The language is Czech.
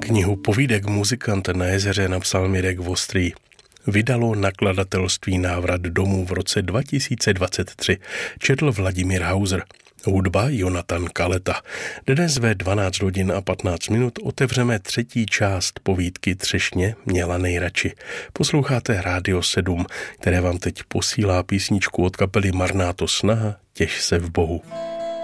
Knihu povídek Muzikant na jezeře napsal Mirek Vostrý. Vydalo nakladatelství Návrat domů v roce 2023. Četl Vladimír Hauser. Hudba Jonatan Kaleta. Dnes ve 12 hodin a 15 minut otevřeme třetí část povídky Třešně měla nejradši. Posloucháte Rádio 7, které vám teď posílá písničku od kapely Marná to snaha, Těš se v Bohu.